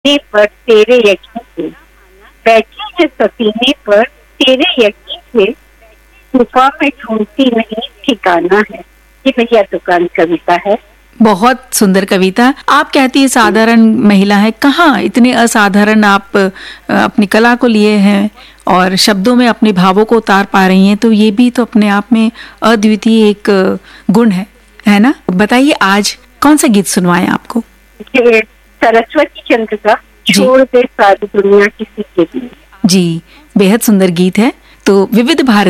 सीने पर तेरे यकीन से, बैठी है सफीने पर तेरे यकीन से, तूफान में ढूंढती नहीं ठिकाना है। ये भैया दुकान कविता है। बहुत सुंदर कविता। आप कहती है साधारण महिला है, कहाँ इतने असाधारण आप अपनी कला को लिए हैं और शब्दों में अपने भावों को उतार पा रही हैं, तो ये भी तो अपने आप में अद्वितीय एक गुण है ना। बताइए आज कौन सा गीत सुनवाएं आपको? सरस्वती चंद्र का छोड़ दे सारी दुनिया किसी के लिए। जी, बेहद सुंदर गीत है। तो विविध भारती